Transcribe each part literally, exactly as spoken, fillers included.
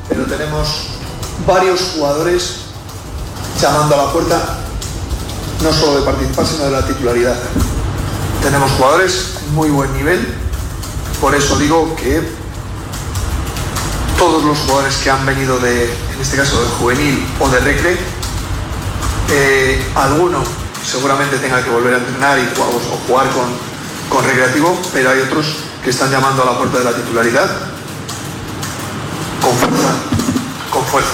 pero tenemos varios jugadores llamando a la puerta, no solo de participar, sino de la titularidad. Tenemos jugadores de muy buen nivel, por eso digo que todos los jugadores que han venido de, en este caso, de juvenil o de recre, eh, alguno seguramente tenga que volver a entrenar y jugar, o jugar con, con recreativo, pero hay otros que están llamando a la puerta de la titularidad con fuerza, con fuerza.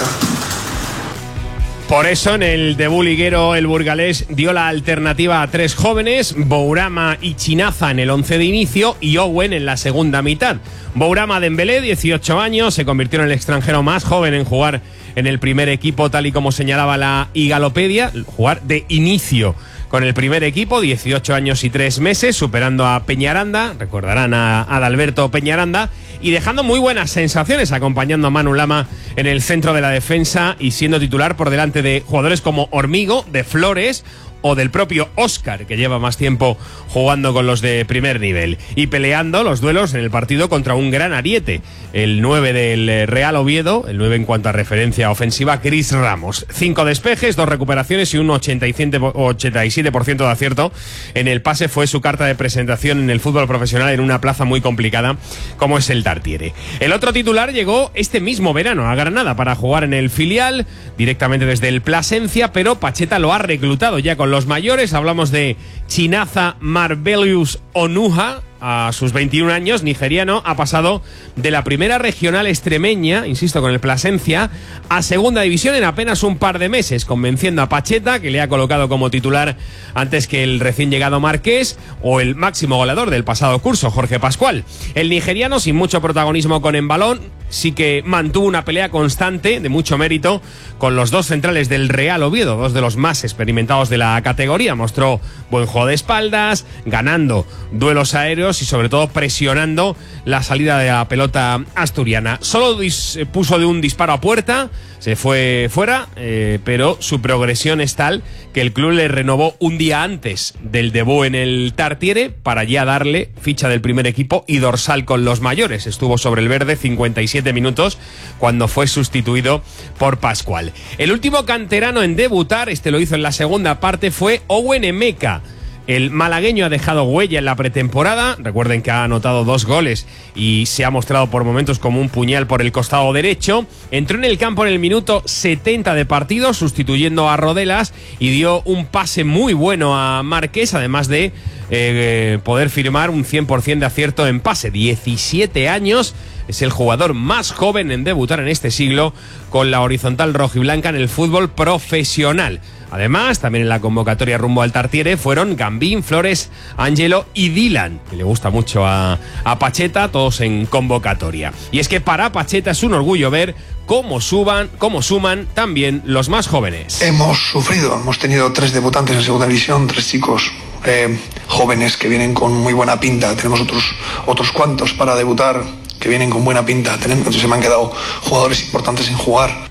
Por eso en el debut liguero el burgalés dio la alternativa a tres jóvenes, Bourama y Chinaza en el once de inicio y Owen en la segunda mitad. Bourama Dembélé, dieciocho años, se convirtió en el extranjero más joven en jugar en el primer equipo, tal y como señalaba la Igalopedia, jugar de inicio con el primer equipo, dieciocho años y tres meses, superando a Peñaranda, recordarán a Adalberto Peñaranda, y dejando muy buenas sensaciones, acompañando a Manu Lama en el centro de la defensa y siendo titular por delante de jugadores como Hormigo, de Flores o del propio Óscar, que lleva más tiempo jugando con los de primer nivel y peleando los duelos en el partido contra un gran ariete, el nueve del Real Oviedo, el nueve en cuanto a referencia ofensiva, Cris Ramos. Cinco despejes, dos recuperaciones y un ochenta y siete por ciento de acierto en el pase fue su carta de presentación en el fútbol profesional en una plaza muy complicada como es el Tartiere. El otro titular llegó este mismo verano a Granada para jugar en el filial, directamente desde el Plasencia, pero Pacheta lo ha reclutado ya con los mayores. Hablamos de Chinaza Marbelius Onuha, a sus veintiún años, nigeriano, ha pasado de la primera regional extremeña, insisto, con el Plasencia, a segunda división en apenas un par de meses, convenciendo a Pacheta, que le ha colocado como titular antes que el recién llegado Marqués o el máximo goleador del pasado curso, Jorge Pascual. El nigeriano, sin mucho protagonismo con en balón, sí que mantuvo una pelea constante de mucho mérito con los dos centrales del Real Oviedo, dos de los más experimentados de la categoría. Mostró buen juego de espaldas, ganando duelos aéreos y sobre todo presionando la salida de la pelota asturiana. Solo puso de un disparo a puerta, se fue fuera, eh, pero su progresión es tal que el club le renovó un día antes del debut en el Tartiere para ya darle ficha del primer equipo y dorsal con los mayores. Estuvo sobre el verde cincuenta y siete minutos cuando fue sustituido por Pascual. El último canterano en debutar, este lo hizo en la segunda parte, fue Owen Emeka. El malagueño ha dejado huella en la pretemporada. Recuerden que ha anotado dos goles y se ha mostrado por momentos como un puñal por el costado derecho. Entró en el campo en el minuto setenta de partido, sustituyendo a Rodelas, y dio un pase muy bueno a Marqués, además de eh, poder firmar un cien por ciento de acierto en pase. diecisiete años. Es el jugador más joven en debutar en este siglo con la horizontal rojiblanca en el fútbol profesional. Además, también en la convocatoria rumbo al Tartiere fueron Gambín, Flores, Ángelo y Dylan, que le gusta mucho a, a Pacheta, todos en convocatoria. Y es que para Pacheta es un orgullo ver cómo suban, cómo suman también los más jóvenes. Hemos sufrido, hemos tenido tres debutantes en segunda división, tres chicos eh, jóvenes que vienen con muy buena pinta. Tenemos otros, otros cuantos para debutar que vienen con buena pinta. Tenemos, se me han quedado jugadores importantes sin jugar.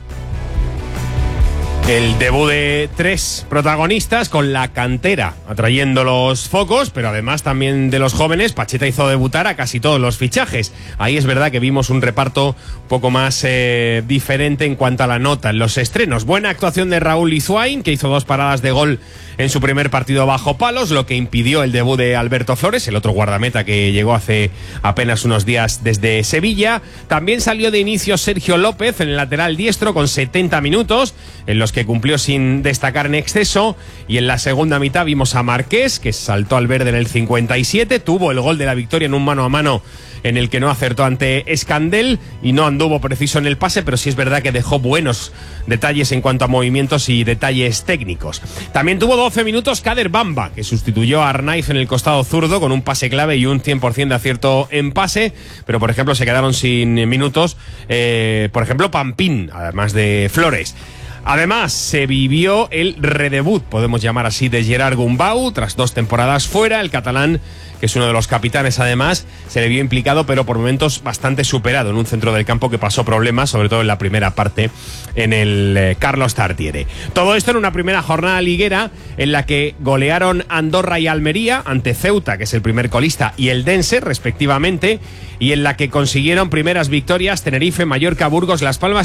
El debut de tres protagonistas con la cantera atrayendo los focos, pero además también de los jóvenes. Pacheta hizo debutar a casi todos los fichajes. Ahí es verdad que vimos un reparto un poco más eh, diferente en cuanto a la nota en los estrenos. Buena actuación de Raúl Izuain, que hizo dos paradas de gol en su primer partido bajo palos, lo que impidió el debut de Alberto Flores, el otro guardameta que llegó hace apenas unos días desde Sevilla. También salió de inicio Sergio López en el lateral diestro con setenta minutos, en los que cumplió sin destacar en exceso, y en la segunda mitad vimos a Marqués, que saltó al verde en el cincuenta y siete, tuvo el gol de la victoria en un mano a mano en el que no acertó ante Escandel y no anduvo preciso en el pase, pero sí es verdad que dejó buenos detalles en cuanto a movimientos y detalles técnicos. También tuvo doce minutos Kader Bamba, que sustituyó a Arnaiz en el costado zurdo con un pase clave y un cien por ciento de acierto en pase, pero por ejemplo se quedaron sin minutos, eh, por ejemplo Pampín, además de Flores. Además, se vivió el redebut, podemos llamar así, de Gerard Gumbau, tras dos temporadas fuera. El catalán, que es uno de los capitanes además, se le vio implicado, pero por momentos bastante superado en un centro del campo que pasó problemas, sobre todo en la primera parte, en el eh, Carlos Tartiere. Todo esto en una primera jornada liguera en la que golearon Andorra y Almería ante Ceuta, que es el primer colista, y el Dense, respectivamente, y en la que consiguieron primeras victorias Tenerife, Mallorca, Burgos, Las Palmas